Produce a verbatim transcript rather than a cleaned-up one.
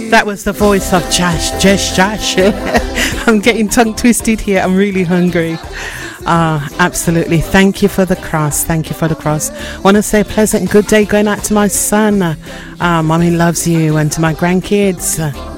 That was the voice of Josh, Josh, Josh. I'm getting tongue twisted here. I'm really hungry. Ah, absolutely. Thank you for the cross. Thank you for the cross. I want to say a pleasant good day going out to my son. Uh, Mommy loves you, and to my grandkids.